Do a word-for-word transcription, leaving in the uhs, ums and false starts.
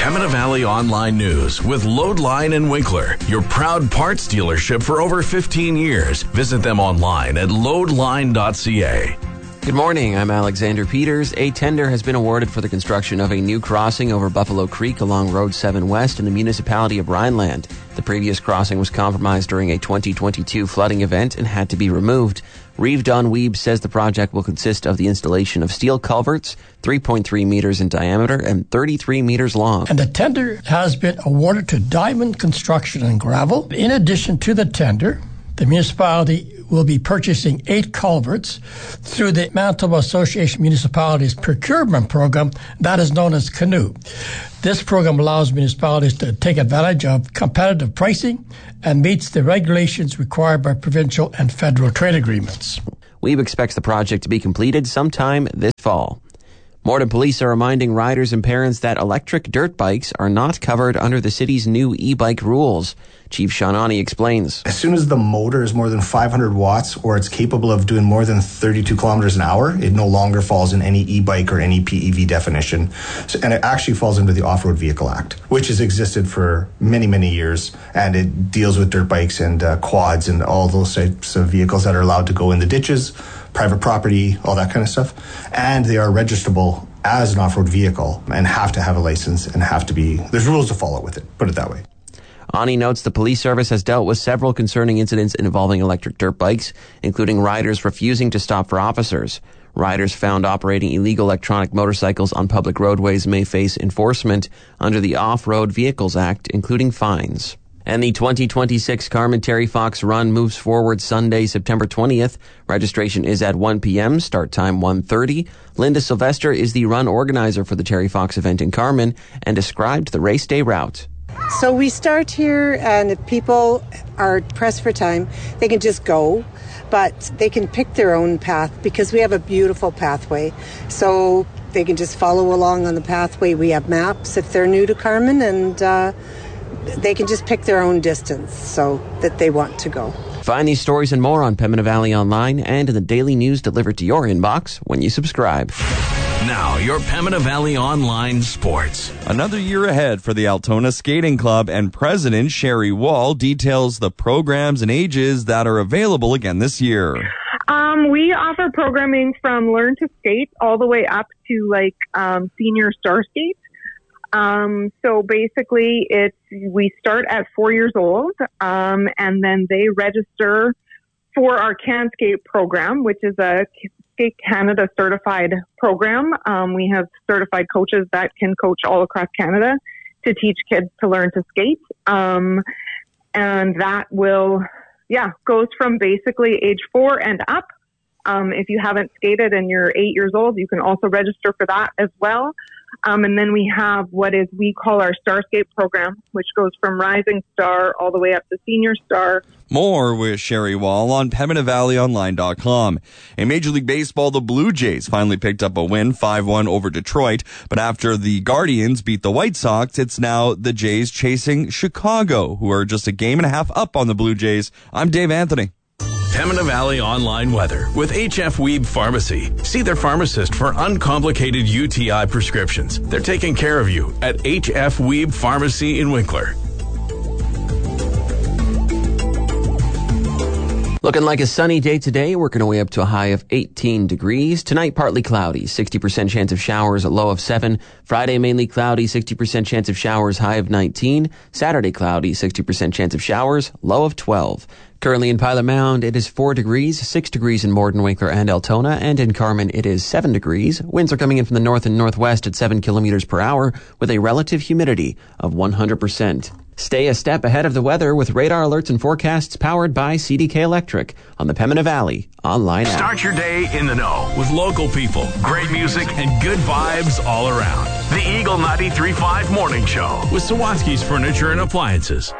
Pembina Valley Online News with Loadline and Winkler, your proud parts dealership for over fifteen years. Visit them online at loadline dot c a. Good morning, I'm Alexander Peters. A tender has been awarded for the construction of a new crossing over Buffalo Creek along Road seven West in the municipality of Rhineland. The previous crossing was compromised during a twenty twenty-two flooding event and had to be removed. Reeve Don Weeb says the project will consist of the installation of steel culverts, three point three meters in diameter and thirty-three meters long. And the tender has been awarded to Diamond Construction and Gravel. In addition to the tender, the municipality will be purchasing eight culverts through the Manitoba Association of Municipalities procurement program that is known as CANOE. This program allows municipalities to take advantage of competitive pricing and meets the regulations required by provincial and federal trade agreements. Weeb expects the project to be completed sometime this fall. Morden Police are reminding riders and parents that electric dirt bikes are not covered under the city's new e-bike rules. Chief Shawnani explains. As soon as the motor is more than five hundred watts or it's capable of doing more than thirty-two kilometers an hour, it no longer falls in any e-bike or any P E V definition. So, and it actually falls under the Off-Road Vehicle Act, which has existed for many, many years. And it deals with dirt bikes and uh, quads and all those types of vehicles that are allowed to go in the ditches, private property, all that kind of stuff. And they are registrable as an off-road vehicle and have to have a license and have to be, there's rules to follow with it, put it that way. Ani notes the police service has dealt with several concerning incidents involving electric dirt bikes, including riders refusing to stop for officers. Riders found operating illegal electronic motorcycles on public roadways may face enforcement under the Off-Road Vehicles Act, including fines. And the twenty twenty-six Carmen Terry Fox Run moves forward Sunday, September twentieth. Registration is at one p.m., start time one thirty. Linda Sylvester is the run organizer for the Terry Fox event in Carmen and described the race day route. So we start here, and if people are pressed for time, they can just go, but they can pick their own path because we have a beautiful pathway. So they can just follow along on the pathway. We have maps if they're new to Carmen, and uh, they can just pick their own distance so that they want to go. Find these stories and more on Pembina Valley Online and in the daily news delivered to your inbox when you subscribe. Now, your Pembina Valley Online Sports. Another year ahead for the Altona Skating Club, and President Sherry Wall details the programs and ages that are available again this year. Um, we offer programming from Learn to Skate all the way up to like um, Senior Star Skate. Um, so basically, it's we start at four years old, um, and then they register for our Can Skate program, which is a Skate Canada certified program. Um, we have certified coaches that can coach all across Canada to teach kids to learn to skate. Um, and that will, yeah, goes from basically age four and up. Um, if you haven't skated and you're eight years old, you can also register for that as well. Um, and then we have what is we call our Star Skate program, which goes from Rising Star all the way up to Senior Star. More with Sherry Wall on Pembina Valley Online dot com. In Major League Baseball, the Blue Jays finally picked up a win, five one over Detroit. But after the Guardians beat the White Sox, it's now the Jays chasing Chicago, who are just a game and a half up on the Blue Jays. I'm Dave Anthony. Pembina Valley Online Weather with H F Weeb Pharmacy. See their pharmacist for uncomplicated U T I prescriptions. They're taking care of you at H F Weeb Pharmacy in Winkler. Looking like a sunny day today, working our way up to a high of eighteen degrees. Tonight, partly cloudy, sixty percent chance of showers, a low of seven. Friday, mainly cloudy, sixty percent chance of showers, high of nineteen. Saturday, cloudy, sixty percent chance of showers, low of twelve. Currently in Pilot Mound, it is four degrees, six degrees in Morden, Winkler, and Altona, and in Carmen, it is seven degrees. Winds are coming in from the north and northwest at seven kilometers per hour with a relative humidity of one hundred percent. Stay a step ahead of the weather with radar alerts and forecasts powered by C D K Electric on the Pembina Valley Online app. Start your day in the know with local people, great music, and good vibes all around. The Eagle ninety-three point five Morning Show with Sawatsky's Furniture and Appliances.